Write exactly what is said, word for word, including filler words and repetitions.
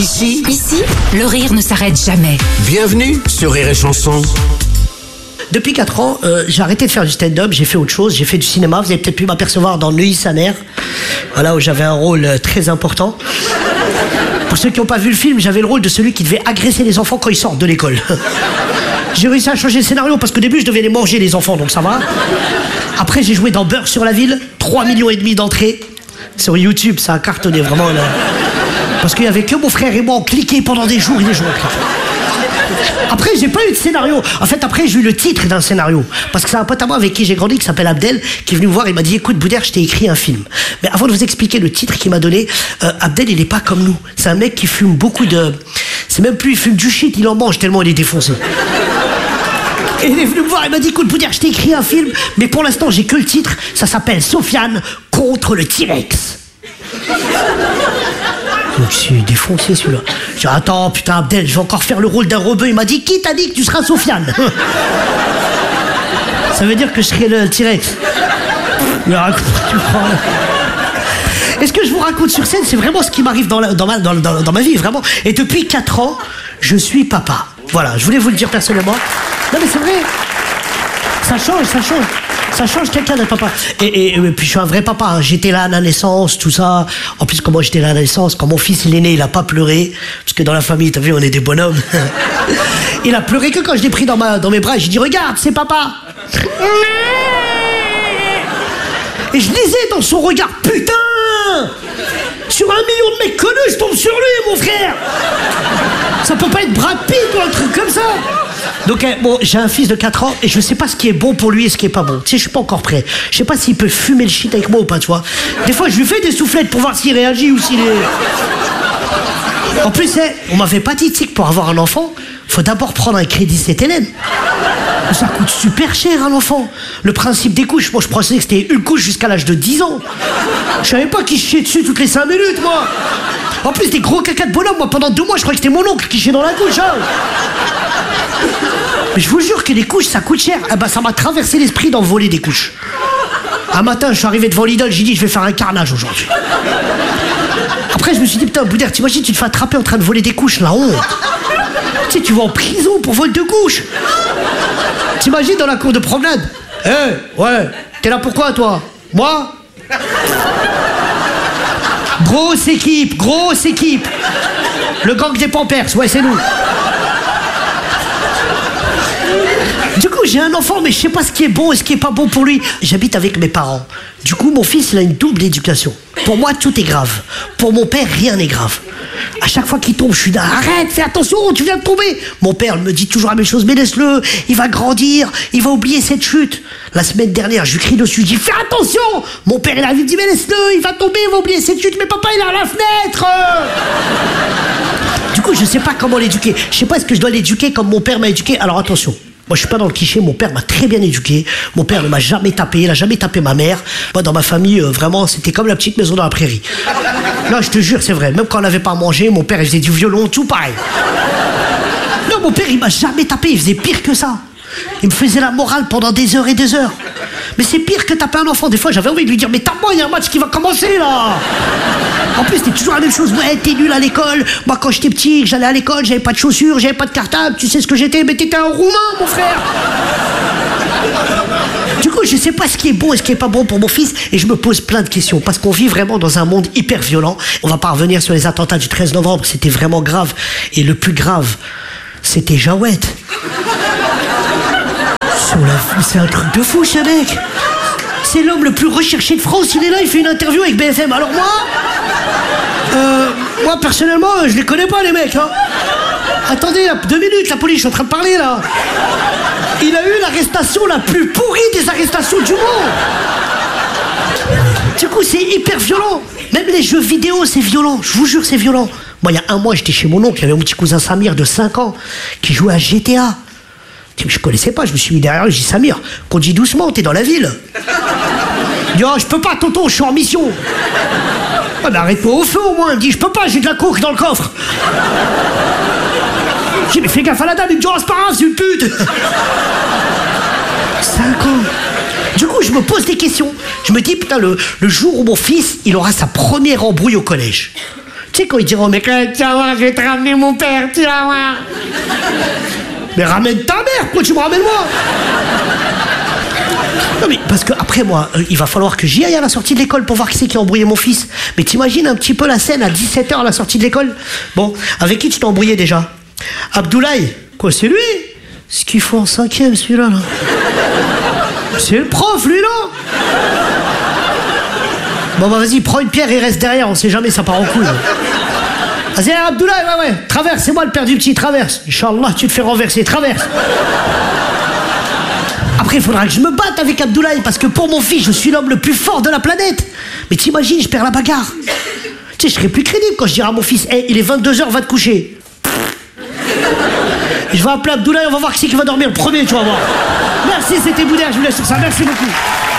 Ici, Ici, le rire ne s'arrête jamais. bienvenue sur Rire et Chanson. Depuis quatre ans, euh, j'ai arrêté de faire du stand-up, j'ai fait autre chose, j'ai fait du cinéma. Vous avez peut-être pu m'apercevoir dans Neuilly sa mère, voilà, où j'avais un rôle euh, très important. Pour ceux qui n'ont pas vu le film, j'avais le rôle de celui qui devait agresser les enfants quand ils sortent de l'école. J'ai réussi à changer le scénario parce qu'au début, je devais les manger, les enfants, donc ça va. Après, j'ai joué dans Beurre sur la ville, trois millions et demi d'entrées. Sur YouTube, ça a cartonné vraiment là. Parce qu'il y avait que mon frère et moi, on cliquait pendant des jours et des jours. Après, j'ai pas eu de scénario. En fait, après, j'ai eu le titre d'un scénario. Parce que c'est un pote à moi avec qui j'ai grandi, qui s'appelle Abdel, qui est venu me voir et m'a dit: écoute, Boudère, je t'ai écrit un film. Mais avant de vous expliquer le titre qu'il m'a donné, euh, Abdel, il est pas comme nous. C'est un mec qui fume beaucoup de. C'est même plus, il fume du shit, il en mange tellement il est défoncé. Et il est venu me voir, il m'a dit: écoute, Boudère, je t'ai écrit un film, mais pour l'instant, j'ai que le titre. Ça s'appelle Sofiane contre le T-Rex. Donc je suis défoncé celui-là. Je dis: attends, putain, Abdel, je vais encore faire le rôle d'un rebeu. Il m'a dit: qui t'a dit que tu seras Sofiane? Ça veut dire que je serai le T-Rex. Est-ce que je vous raconte sur scène? C'est vraiment ce qui m'arrive dans, la, dans, ma, dans, dans, dans ma vie, vraiment. Et depuis quatre ans, je suis papa. Voilà, je voulais vous le dire personnellement. Non mais c'est vrai. Ça change, ça change. Ça change quelqu'un d'être papa. Et, et, et puis je suis un vrai papa, hein. J'étais là à la naissance, tout ça. En plus, comment j'étais là à la naissance, quand mon fils il est né, il a pas pleuré. Parce que dans la famille, t'as vu, on est des bonhommes. Il a pleuré que quand je l'ai pris dans, ma, dans mes bras. J'ai dit: regarde, c'est papa. Et je lisais dans son regard: putain, sur un million de mecs connus, je tombe sur lui, mon frère. Ça peut pas être Brad Pitt ou un truc comme ça. Donc eh, bon, j'ai un fils de quatre ans et je sais pas ce qui est bon pour lui et ce qui est pas bon. Tu sais, je suis pas encore prêt. Je sais pas s'il peut fumer le shit avec moi ou pas, tu vois. Des fois, je lui fais des soufflettes pour voir s'il réagit ou s'il est... En plus, eh, on m'avait pas dit, tu sais, que pour avoir un enfant, faut d'abord prendre un crédit Sainte-Hélène. Ça coûte super cher un enfant. Le principe des couches, moi je pensais que c'était une couche jusqu'à l'âge de dix ans. Je savais pas qu'il chiait dessus toutes les cinq minutes, moi. En plus, des gros caca de bonhomme, moi pendant deux mois je croyais que c'était mon oncle qui chiait dans la couche, hein. Mais je vous jure que les couches ça coûte cher. Eh ben ça m'a traversé l'esprit d'en voler des couches. Un matin je suis arrivé devant Lidl, j'ai dit: je vais faire un carnage aujourd'hui. Après je me suis dit: putain, Boudère, t'imagines, tu te fais attraper en train de voler des couches, la honte. Tu sais, tu vas en prison pour vol de couches. T'imagines dans la cour de promenade: eh, hey, ouais, t'es là pourquoi toi? Moi? Grosse équipe, grosse équipe. Le gang des Pampers, ouais, c'est nous. Du coup, j'ai un enfant, mais je sais pas ce qui est bon et ce qui est pas bon pour lui. J'habite avec mes parents. Du coup, mon fils, il a une double éducation. Pour moi, tout est grave. Pour mon père, rien n'est grave. À chaque fois qu'il tombe, je suis là: arrête, fais attention, tu viens de tomber. Mon père me dit toujours la même chose: mais laisse-le, il va grandir, il va oublier cette chute. La semaine dernière, je lui crie dessus, je dis: fais attention. Mon père, il arrive, il me dit: mais laisse-le, il va tomber, il va oublier cette chute. Mais papa, il est à la fenêtre. Du coup, je sais pas comment l'éduquer. Je sais pas, est-ce que je dois l'éduquer comme mon père m'a éduqué? Alors attention. Moi, je suis pas dans le cliché, mon père m'a très bien éduqué. Mon père ne m'a jamais tapé, il a jamais tapé ma mère. Moi, dans ma famille, euh, vraiment, c'était comme la petite maison dans la prairie. Là, je te jure, c'est vrai. Même quand on n'avait pas à manger, mon père, il faisait du violon, tout pareil. Non, mon père, il m'a jamais tapé, il faisait pire que ça. Il me faisait la morale pendant des heures et des heures. Mais c'est pire que taper un enfant. Des fois, j'avais envie de lui dire: mais tape-moi, il y a un match qui va commencer, là. En plus, c'était toujours la même chose. Ouais, t'es nul à l'école. Moi, quand j'étais petit, j'allais à l'école, j'avais pas de chaussures, j'avais pas de cartable. Tu sais ce que j'étais? Mais t'étais un roumain, mon frère. Du coup, je sais pas ce qui est bon et ce qui est pas bon pour mon fils. Et je me pose plein de questions. Parce qu'on vit vraiment dans un monde hyper violent. On va pas revenir sur les attentats du treize novembre. C'était vraiment grave. Et le plus grave, c'était Jawed. C'est un truc de fou, ce mec. C'est l'homme le plus recherché de France. Il est là, il fait une interview avec B F M. Alors moi, euh, moi personnellement, je les connais pas, les mecs, hein. Attendez, deux minutes, la police, je suis en train de parler là. Il a eu l'arrestation la plus pourrie des arrestations du monde. Du coup, c'est hyper violent. Même les jeux vidéo, c'est violent. Je vous jure, c'est violent. Moi, il y a un mois, j'étais chez mon oncle. Il y avait mon petit cousin Samir de cinq ans qui jouait à G T A. Je connaissais pas, je me suis mis derrière lui, j'ai dit: Samir, conduis doucement, t'es dans la ville. Il dit: oh, je peux pas, tonton, je suis en mission. Ah, mais arrête-toi au feu au moins. Il me dit: je peux pas, j'ai de la coke dans le coffre. J'ai dit: mais fais gaffe à la dame. Il me dit: oh, c'est pas grave, c'est une pute. Cinq ans. Du coup, je me pose des questions. Je me dis: putain, le, le jour où mon fils, il aura sa première embrouille au collège. Tu sais, quand ils diront, mais tiens, moi, je vais te ramener mon père, tu vas voir. Mais ramène ta mère, pourquoi tu me ramènes moi? Non mais, parce que après moi, euh, il va falloir que j'y aille à la sortie de l'école pour voir qui c'est qui a embrouillé mon fils. Mais t'imagines un petit peu la scène à dix-sept heures à la sortie de l'école? Bon, avec qui tu t'es embrouillé déjà? Abdoulaye? Quoi, c'est lui? Ce qu'il faut en cinquième, celui-là, là. C'est le prof, lui, là. Bon bah vas-y, prends une pierre et reste derrière, on sait jamais, ça part en couille. Vas-y, Abdoulaye, ouais, ouais, traverse, c'est moi le père du petit, traverse. Inch'Allah, tu te fais renverser, traverse. Après, il faudra que je me batte avec Abdoulaye, parce que pour mon fils, je suis l'homme le plus fort de la planète. Mais t'imagines, je perds la bagarre. Tu sais, je serai plus crédible quand je dirai à mon fils, hey, il est vingt-deux heures, va te coucher. Et je vais appeler Abdoulaye, on va voir qui c'est qui va dormir le premier, tu vas voir. Merci, c'était Boudère, je vous laisse sur ça, merci beaucoup.